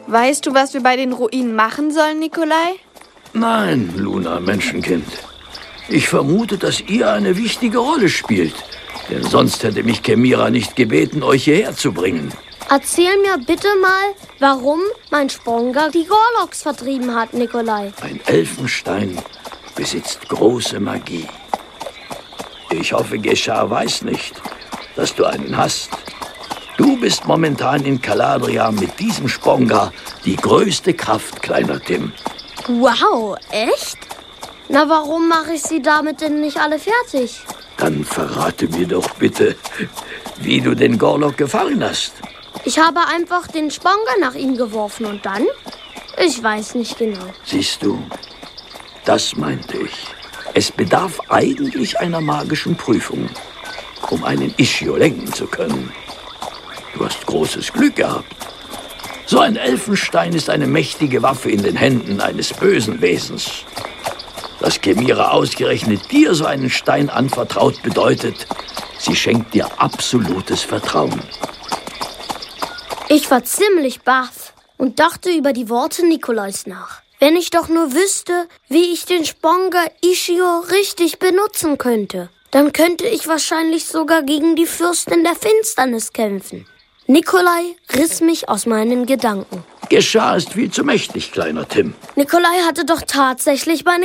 Weißt du, was wir bei den Ruinen machen sollen, Nikolai? Nein, Luna, Menschenkind. Ich vermute, dass ihr eine wichtige Rolle spielt. Denn sonst hätte mich Kemira nicht gebeten, euch hierher zu bringen. Erzähl mir bitte mal, warum mein Sponga die Gorloks vertrieben hat, Nikolai. Ein Elfenstein besitzt große Magie. Ich hoffe, Geschah weiß nicht, dass du einen hast. Du bist momentan in Caladria mit diesem Sponga die größte Kraft, kleiner Tim. Wow, echt? Na, warum mache ich sie damit denn nicht alle fertig? Dann verrate mir doch bitte, wie du den Gorlok gefangen hast. Ich habe einfach den Sponga nach ihm geworfen und dann? Ich weiß nicht genau. Siehst du, das meinte ich. Es bedarf eigentlich einer magischen Prüfung, um einen Ischio lenken zu können. Du hast großes Glück gehabt. So ein Elfenstein ist eine mächtige Waffe in den Händen eines bösen Wesens. Dass Kemira ausgerechnet dir so einen Stein anvertraut, bedeutet, sie schenkt dir absolutes Vertrauen. Ich war ziemlich baff und dachte über die Worte Nikolais nach. Wenn ich doch nur wüsste, wie ich den Sponga Ischio richtig benutzen könnte, dann könnte ich wahrscheinlich sogar gegen die Fürstin der Finsternis kämpfen. Nikolai riss mich aus meinen Gedanken. Geschah ist viel zu mächtig, kleiner Tim. Nikolai hatte doch tatsächlich meine